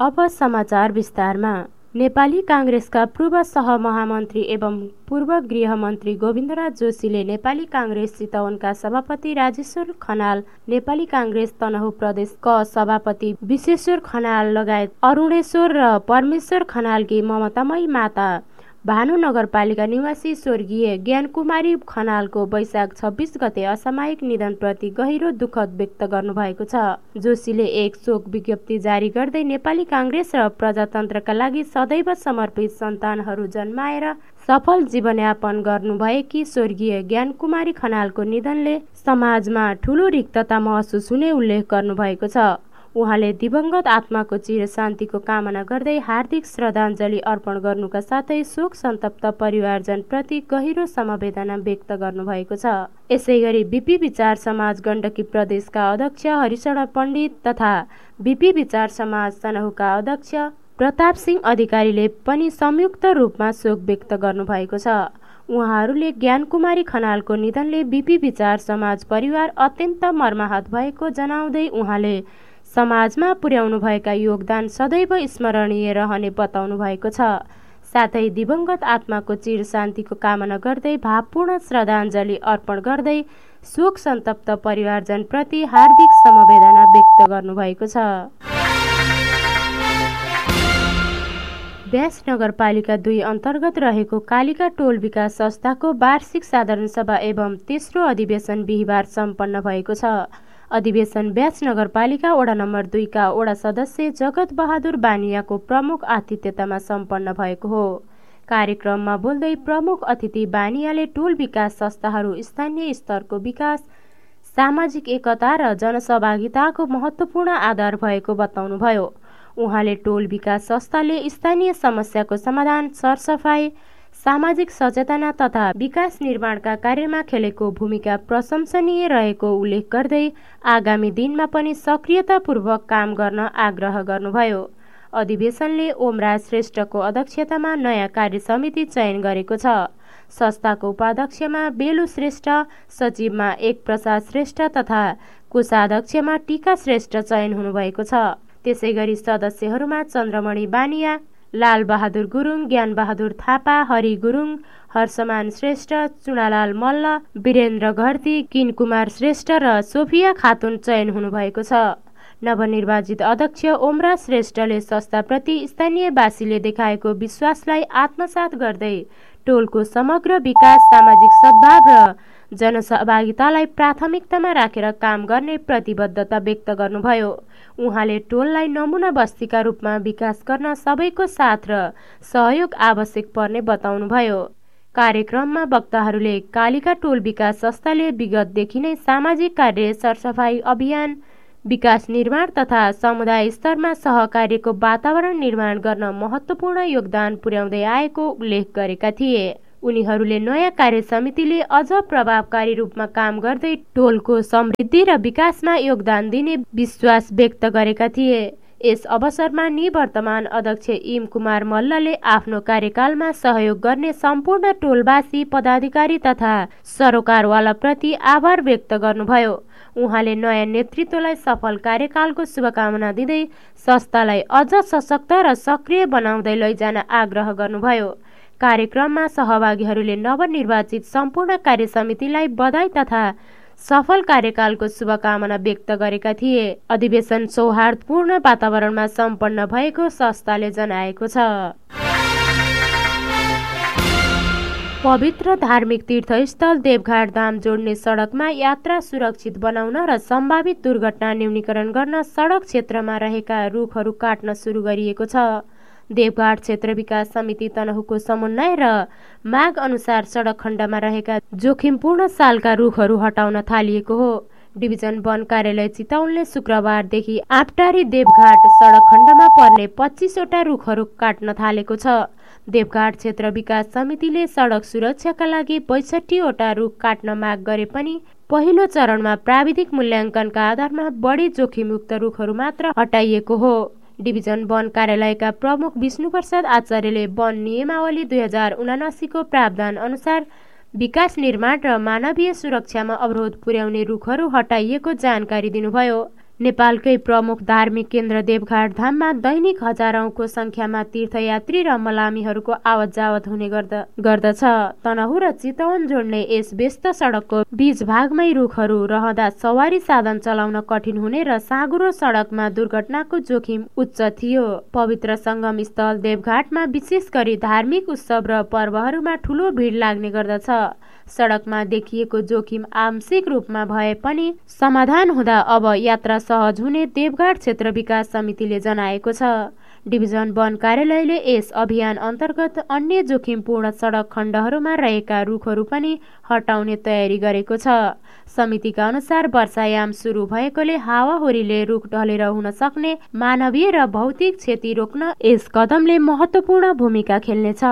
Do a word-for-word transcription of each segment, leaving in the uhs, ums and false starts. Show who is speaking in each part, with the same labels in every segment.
Speaker 1: अब समाचार विस्तारमा। नेपाली काङ्ग्रेसका पूर्व सहमहामन्त्री एवं पूर्व गृहमन्त्री गोविन्दराज जोशीले नेपाली काङ्ग्रेस चितवनका सभापति राजेश्वर खनाल, नेपाली काङ्ग्रेस तनहुँ प्रदेश क सभापति विश्वेश्वर खनाल लगायत अरुणेश्वर र परमेश्वर खनालकी ममतामयी माता भानु नगरपालिका निवासी स्वर्गीय ज्ञानकुमारी खनालको वैशाख छब्बिस गते असामयिक निधनप्रति गहिरो दुःख व्यक्त गर्नुभएको छ। जोशीले एक शोक विज्ञप्ति जारी गर्दै नेपाली काङ्ग्रेस र प्रजातन्त्रका लागि सदैव समर्पित सन्तानहरू जन्माएर सफल जीवनयापन गर्नुभएकी स्वर्गीय ज्ञानकुमारी खनालको निधनले समाजमा ठूलो रिक्तता महसुस हुने उल्लेख गर्नुभएको छ। उहाँले दिवंगत आत्माको चिर शान्तिको कामना गर्दै हार्दिक श्रद्धाञ्जली अर्पण गर्नुका साथै शोक सन्तप्त परिवारजनप्रति गहिरो समवेदना व्यक्त गर्नुभएको छ। यसैगरी बीपी विचार समाज गण्डकी प्रदेशका अध्यक्ष हरिशरण पण्डित तथा बीपी विचार समाज तनहुँका अध्यक्ष प्रताप सिंह अधिकारीले पनि संयुक्त रूपमा शोक व्यक्त गर्नुभएको छ। उहाँहरूले ज्ञानकुमारी खनालको निधनले बीपी विचार समाज परिवार अत्यन्त मर्माहत भएको जनाउँदै उहाँले समाजमा पुर्याउनुभएका योगदान सदैव स्मरणीय रहने बताउनु भएको छ। साथै दिवंगत आत्माको चिर शान्तिको कामना गर्दै भावपूर्ण श्रद्धाञ्जली अर्पण गर्दै शोक सन्तप्त परिवारजनप्रति हार्दिक समवेदना व्यक्त गर्नुभएको छ। ब्यास नगरपालिका दुई अन्तर्गत रहेको कालिका टोल विकास संस्थाको वार्षिक साधारण सभा एवं तेस्रो अधिवेशन बिहिबार सम्पन्न भएको छ। अधिवेशन ब्यास नगरपालिका वडा नम्बर दुईका वडा सदस्य जगत बहादुर बानियाको प्रमुख आतिथ्यतामा सम्पन्न भएको हो। कार्यक्रममा बोल्दै प्रमुख अतिथि बानियाले टोल विकास संस्थाहरू स्थानीय स्तरको विकास, सामाजिक एकता र जनसहभागिताको महत्त्वपूर्ण आधार भएको बताउनुभयो। उहाँले टोल विकास संस्थाले स्थानीय समस्याको समाधान, सरसफाई, सामाजिक सचेतना तथा विकास निर्माणका कार्यमा खेलेको भूमिका प्रशंसनीय रहेको उल्लेख गर्दै आगामी दिनमा पनि सक्रियतापूर्वक काम गर्न आग्रह गर्नुभयो। अधिवेशनले ओमराज श्रेष्ठको अध्यक्षतामा नयाँ कार्य समिति चयन गरेको छ। संस्थाको उपाध्यक्षमा बेलु श्रेष्ठ, सचिवमा एक प्रसाद श्रेष्ठ तथा कोषाध्यक्षमा टीका श्रेष्ठ चयन हुनुभएको छ। त्यसैगरी सदस्यहरूमा चन्द्रमणि बानिया, लाल बहादुर गुरुङ, ज्ञान बहादुर थापा, हरि गुरुङ, हर्षमान श्रेष्ठ, चुनालाल मल्ल, वीरेन्द्र घरती, किनकुमार श्रेष्ठ र सोफिया खातुन चयन हुनुभएको छ। नवनिर्वाचित अध्यक्ष ओमराज श्रेष्ठले संस्थाप्रति स्थानीयवासीले देखाएको विश्वासलाई आत्मसात गर्दै टोलको समग्र विकास, सामाजिक सद्भाव र जनसहभागितालाई प्राथमिकतामा राखेर काम गर्ने प्रतिबद्धता व्यक्त गर्नुभयो। उहाँले टोललाई नमुना बस्तीका रूपमा विकास गर्न सबैको साथ र सहयोग आवश्यक पर्ने बताउनुभयो। कार्यक्रममा वक्ताहरूले कालिका टोल विकास संस्थाले विगतदेखि नै सामाजिक कार्य, सरसफाई अभियान, विकास निर्माण तथा समुदाय स्तरमा सहकार्यको वातावरण निर्माण गर्न महत्त्वपूर्ण योगदान पुर्याउँदै आएको उल्लेख गरेका थिए। उनीहरूले नयाँ कार्य समितिले अझ प्रभावकारी रूपमा काम गर्दै टोलको समृद्धि र विकासमा योगदान दिने विश्वास व्यक्त गरेका थिए। यस अवसरमा निवर्तमान अध्यक्ष इम कुमार मल्लले आफ्नो कार्यकालमा सहयोग गर्ने सम्पूर्ण टोलवासी, पदाधिकारी तथा सरोकारवालाप्रति आभार व्यक्त गर्नुभयो। उहाँले नयाँ नेतृत्वलाई सफल कार्यकालको शुभकामना दिँदै संस्थालाई अझ सशक्त र सक्रिय बनाउँदै लैजान आग्रह गर्नुभयो। कार्यक्रममा सहभागीहरूले नवनिर्वाचित सम्पूर्ण कार्य समितिलाई बधाई तथा सफल कार्यकालको शुभकामना व्यक्त गरेका थिए। अधिवेशन सौहार्दपूर्ण वातावरणमा सम्पन्न भएको संस्थाले जनाएको छ। पवित्र धार्मिक तीर्थस्थल देवघाट धाम जोड्ने सडकमा यात्रा सुरक्षित बनाउन र सम्भावित दुर्घटना न्यूनीकरण गर्न सडक क्षेत्रमा रहेका रुखहरू काट्न सुरु गरिएको छ। देवघाट क्षेत्र विकास समिति तनहुँको समन्वय र माग अनुसार सडक खण्डमा रहेका जोखिमपूर्ण सालका रुखहरू हटाउन थालिएको हो। डिभिजन वन कार्यालय चितवनले शुक्रबारदेखि आठटारी देवघाट सडक खण्डमा पर्ने पच्चीसवटा रुखहरू काट्न थालेको छ। देवघाट क्षेत्र विकास समितिले सडक सुरक्षाका लागि बैसठीवटा रुख काट्न माग गरे पनि पहिलो चरणमा प्राविधिक मूल्याङ्कनका आधारमा बढी जोखिमयुक्त रुखहरू मात्र हटाइएको हो। डिभिजन वन कार्यालयका प्रमुख विष्णुप्रसाद आचार्यले वन नियमावली दुई हजार उनासीको प्रावधान अनुसार विकास निर्माण र मानवीय सुरक्षामा अवरोध पुर्याउने रुखहरू हटाइएको जानकारी दिनुभयो। नेपालकै प्रमुख धार्मिक केन्द्र देवघाट धाममा दैनिक हजारौंको संख्यामा तीर्थयात्री र मलामीहरूको आवत जावत हुने गर्दछ। तनहुँ र चितवन जोड्ने यस व्यस्त सडकको बीच भागमै रुखहरू रहँदा सवारी साधन चलाउन कठिन हुने र साँघुरो सडकमा दुर्घटनाको जोखिम उच्च थियो। पवित्र संगम स्थल देवघाटमा विशेष गरी धार्मिक उत्सव र पर्वहरूमा ठूलो भिड लाग्ने गर्दछ। सडकमा देखिएको जोखिम आंशिक रूपमा भए पनि समाधान हुँदा अब यात्रा सहज हुने देवघाट क्षेत्र विकास समितिले जनाएको छ। डिभिजन वन कार्यालयले यस अभियान अन्तर्गत अन्य जोखिमपूर्ण सडक खण्डहरूमा रहेका रुखहरू पनि हटाउने तयारी गरेको छ। समितिका अनुसार वर्षायाम सुरु भएकोले हावाहुरीले रुख ढलेर हुन सक्ने मानवीय र भौतिक क्षति रोक्न यस कदमले महत्त्वपूर्ण भूमिका खेल्नेछ।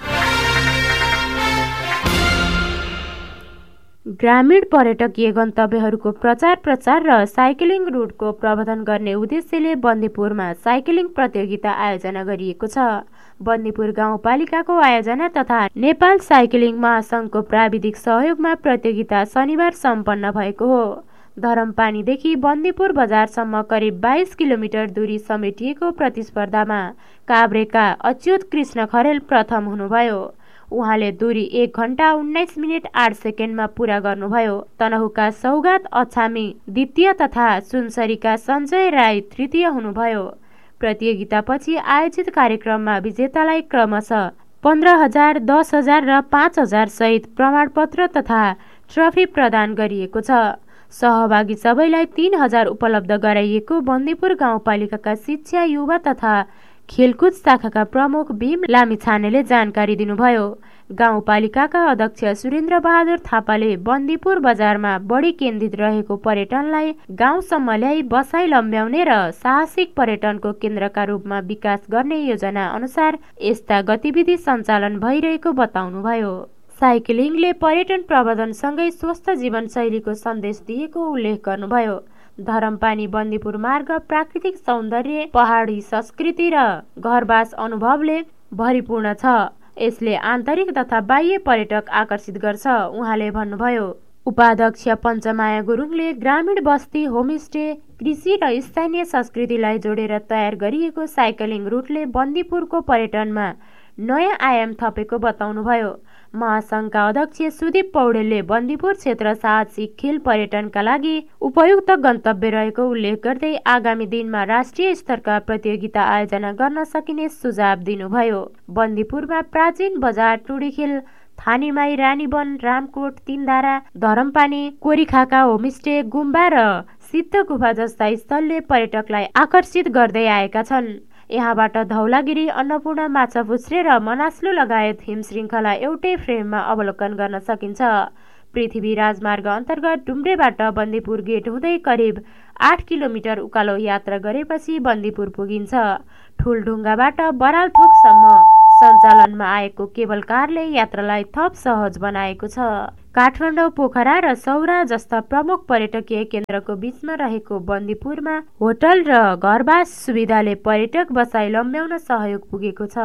Speaker 1: ग्रामीण पर्यटकीय गन्तव्यहरूको प्रचार प्रसार र साइक्लिङ रुटको प्रबन्धन गर्ने उद्देश्यले बन्दीपुरमा साइक्लिङ प्रतियोगिता आयोजना गरिएको छ। बन्दीपुर गाउँपालिकाको आयोजना तथा नेपाल साइक्लिङ महासङ्घको प्राविधिक सहयोगमा प्रतियोगिता शनिबार सम्पन्न भएको हो। धरमपानीदेखि बन्दीपुर बजारसम्म करिब बाइस किलोमिटर दूरी समेटिएको प्रतिस्पर्धामा काभ्रेका अच्युत कृष्ण खरेल प्रथम हुनुभयो। उहाँले दूरी एक घण्टा उन्नाइस मिनट आठ सेकेन्डमा पूरा गर्नुभयो। तनहुँका सौगात अछामी द्वितीय तथा सुनसरीका सञ्जय राई तृतीय हुनुभयो। प्रतियोगितापछि आयोजित कार्यक्रममा विजेतालाई क्रमशः पन्ध्र हजार दस हजार र पाँच हजार सहित प्रमाणपत्र तथा ट्रफी प्रदान गरिएको छ। सहभागी सबैलाई तीन हजार उपलब्ध गराइएको बन्दीपुर गाउँपालिकाका शिक्षा युवा तथा खेलकुद शाखाका प्रमुख भीम लामिछानेले जानकारी दिनुभयो। गाउँपालिकाका अध्यक्ष सुरेन्द्र बहादुर थापाले बन्दीपुर बजारमा बढी केन्द्रित रहेको पर्यटनलाई गाउँसम्म ल्याई बसाई लम्ब्याउने र साहसिक पर्यटनको केन्द्रका रूपमा विकास गर्ने योजना अनुसार यस्ता गतिविधि सञ्चालन भइरहेको बताउनुभयो। साइक्लिङले पर्यटन प्रबन्धनसँगै स्वस्थ जीवनशैलीको सन्देश दिएको उल्लेख गर्नुभयो। धरमपानी बन्दीपुर मार्ग प्राकृतिक सौन्दर्य, पहाडी संस्कृति र घरवास अनुभवले भरिपूर्ण छ। यसले आन्तरिक तथा बाह्य पर्यटक आकर्षित गर्छ, उहाँले भन्नुभयो। उपाध्यक्ष पञ्चमाया गुरुङले ग्रामीण बस्ती, होमस्टे, कृषि र स्थानीय संस्कृतिलाई जोडेर तयार गरिएको साइक्लिङ रुटले बन्दीपुरको पर्यटनमा नयाँ आयाम थपेको बताउनुभयो। महासङ्घका अध्यक्ष सुदीप पौडेलले बन्दीपुर क्षेत्र साहसिक खेल पर्यटनका लागि उपयुक्त गन्तव्य रहेको उल्लेख गर्दै आगामी दिनमा राष्ट्रिय स्तरका प्रतियोगिता आयोजना गर्न सकिने सुझाव दिनुभयो। बन्दीपुरमा प्राचीन बजार, टुडीखेल, थानीमाई, रानीवन, रामकोट, तीनधारा, धरमपानी, कोरीखाका होमस्टे, गुम्बा र सिद्ध गुफा जस्ता स्थलले पर्यटकलाई आकर्षित गर्दै आएका छन्। यहाँबाट धौलागिरी, अन्नपूर्ण, माछापुच्छ्रे र मनास्लु लगायत हिम श्रृङ्खला एउटै फ्रेममा अवलोकन गर्न सकिन्छ। पृथ्वी राजमार्ग अन्तर्गत डुम्रेबाट बन्दीपुर गेट हुँदै करिब आठ किलोमिटर उकालो यात्रा गरेपछि बन्दीपुर पुगिन्छ। ठुलढुङ्गाबाट बरालथोकसम्म सञ्चालनमा आएको केबल कारले यात्रालाई थप सहज बनाएको छ। काठमाडौँ, पोखरा र सौरा जस्ता प्रमुख पर्यटकीय केन्द्रको बीचमा रहेको बन्दीपुरमा होटल र घरवास सुविधाले पर्यटक बसाई लम्ब्याउन सहयोग पुगेको छ।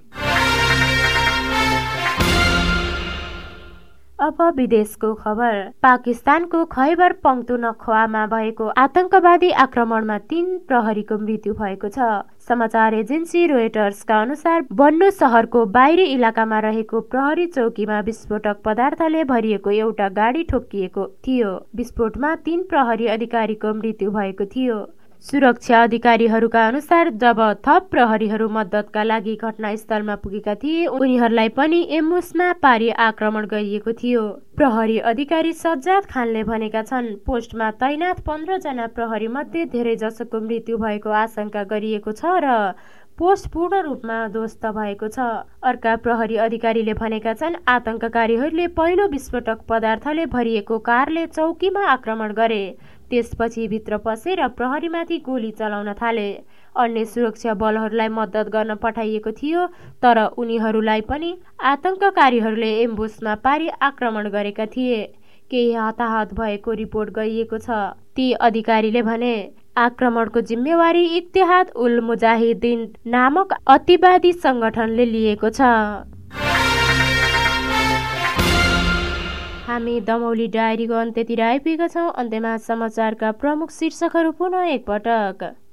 Speaker 1: अब विदेशको खबर। पाकिस्तानको खैबर पख्तुनख्वामा भएको आतंकवादी आक्रमणमा तीन प्रहरीको मृत्यु भएको छ। समाचार एजेन्सी रोयटर्सका अनुसार बन्नु सहरको बाहिरी इलाकामा रहेको प्रहरी चौकीमा विस्फोटक पदार्थले भरिएको एउटा गाडी ठोक्किएको थियो। विस्फोटमा तीन प्रहरी अधिकारीको मृत्यु भएको थियो। सुरक्षा अधिकारीहरूका अनुसार जब थप प्रहरीहरू मद्दतका लागि घटनास्थलमा पुगेका थिए, उनीहरूलाई पनि एम्बुसमा पारी आक्रमण गरिएको थियो। प्रहरी अधिकारी सज्जाद खानले भनेका छन्, पोस्टमा तैनात पन्ध्र जना प्रहरी मध्ये धेरै जसोको मृत्यु भएको आशंका गरिएको छ र पोस्ट पूर्ण रूपमा ध्वस्त भएको छ। अर्का प्रहरी अधिकारीले भनेका छन्, आतंककारीहरूले पहिलो विस्फोटक पदार्थले भरिएको कारले चौकीमा आक्रमण गरे, त्यसपछि भित्र पसेर प्रहरीमाथि गोली चलाउन थाले। अन्य सुरक्षा बलहरूलाई मद्दत गर्न पठाइएको थियो, तर उनीहरूलाई पनि आतंककारीहरूले एम्बुसमा पारी आक्रमण गरेका थिए। केही हताहत भएको रिपोर्ट गरिएको छ। ती अधिकारीले भने, आक्रमणको जिम्मेवारी इत्तेहाद उल मुजाहिदिन नामक अतिवादी संगठनले लिएको छ। हामी दमौली डायरीको अन्त्यतिर आइपुगेका छौँ। अन्त्यमा समाचारका प्रमुख शीर्षकहरू पुनः एकपटक।